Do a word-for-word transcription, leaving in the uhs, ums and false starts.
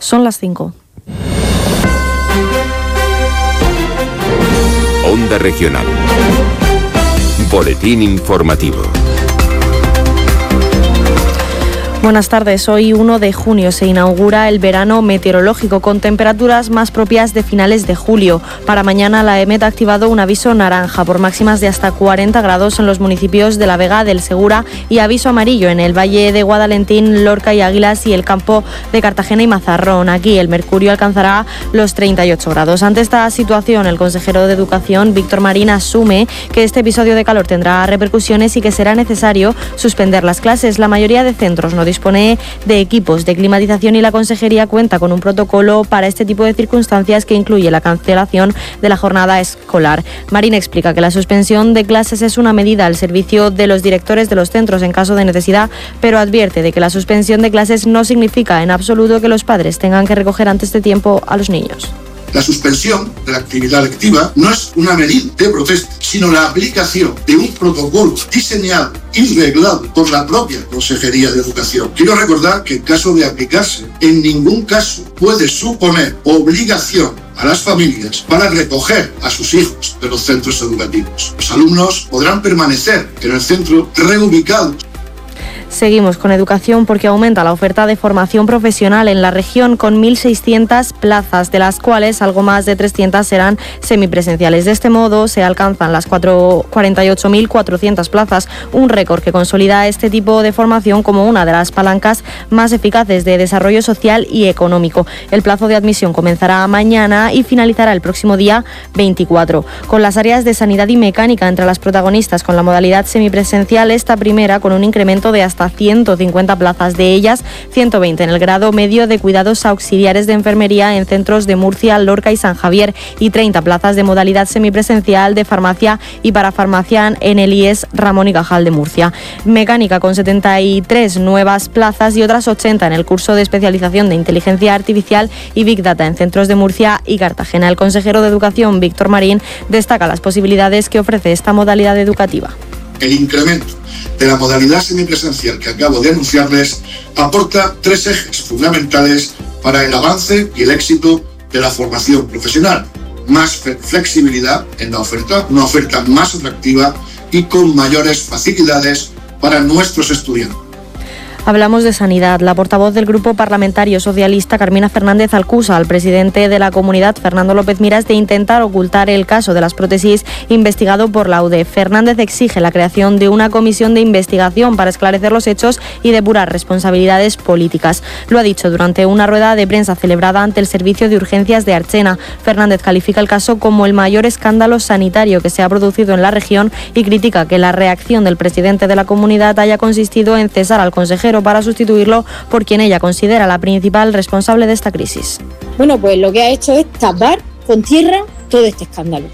Son las cinco. Onda Regional. Boletín informativo. Buenas tardes. Hoy, uno de junio, se inaugura el verano meteorológico con temperaturas más propias de finales de julio. Para mañana, la EMET ha activado un aviso naranja por máximas de hasta cuarenta grados en los municipios de La Vega, del Segura, y aviso amarillo en el Valle de Guadalentín, Lorca y Águilas y el campo de Cartagena y Mazarrón. Aquí el mercurio alcanzará los treinta y ocho grados. Ante esta situación, el consejero de Educación, Víctor Marín, asume que este episodio de calor tendrá repercusiones y que será necesario suspender las clases. La mayoría de centros no dispone de equipos de climatización y la Consejería cuenta con un protocolo para este tipo de circunstancias que incluye la cancelación de la jornada escolar. Marín explica que la suspensión de clases es una medida al servicio de los directores de los centros en caso de necesidad, pero advierte de que la suspensión de clases no significa en absoluto que los padres tengan que recoger antes de tiempo a los niños. La suspensión de la actividad lectiva no es una medida de protesta, sino la aplicación de un protocolo diseñado y reglado por la propia Consejería de Educación. Quiero recordar que en caso de aplicarse, en ningún caso puede suponer obligación a las familias para recoger a sus hijos de los centros educativos. Los alumnos podrán permanecer en el centro reubicados. Seguimos con educación porque aumenta la oferta de formación profesional en la región con mil seiscientas plazas, de las cuales algo más de trescientas serán semipresenciales. De este modo se alcanzan las cuarenta y ocho mil cuatrocientas plazas, un récord que consolida este tipo de formación como una de las palancas más eficaces de desarrollo social y económico. El plazo de admisión comenzará mañana y finalizará el próximo día veinticuatro. Con las áreas de sanidad y mecánica entre las protagonistas con la modalidad semipresencial, esta primera con un incremento de hasta ciento cincuenta plazas, de ellas ciento veinte en el grado medio de cuidados auxiliares de enfermería en centros de Murcia, Lorca y San Javier, y treinta plazas de modalidad semipresencial de farmacia y parafarmacia en el I E S Ramón y Cajal de Murcia. Mecánica con setenta y tres nuevas plazas y otras ochenta en el curso de especialización de inteligencia artificial y Big Data en centros de Murcia y Cartagena. El consejero de Educación, Víctor Marín, destaca las posibilidades que ofrece esta modalidad educativa. El incremento de la modalidad semipresencial que acabo de anunciarles aporta tres ejes fundamentales para el avance y el éxito de la formación profesional. Más flexibilidad en la oferta, una oferta más atractiva y con mayores facilidades para nuestros estudiantes. Hablamos de sanidad. La portavoz del Grupo Parlamentario Socialista, Carmina Fernández, acusa al presidente de la comunidad, Fernando López Miras, de intentar ocultar el caso de las prótesis investigado por la U D E F. Fernández exige la creación de una comisión de investigación para esclarecer los hechos y depurar responsabilidades políticas. Lo ha dicho durante una rueda de prensa celebrada ante el Servicio de Urgencias de Archena. Fernández califica el caso como el mayor escándalo sanitario que se ha producido en la región y critica que la reacción del presidente de la comunidad haya consistido en cesar al consejero para sustituirlo por quien ella considera la principal responsable de esta crisis. Bueno, pues lo que ha hecho es tapar con tierra todo este escándalo.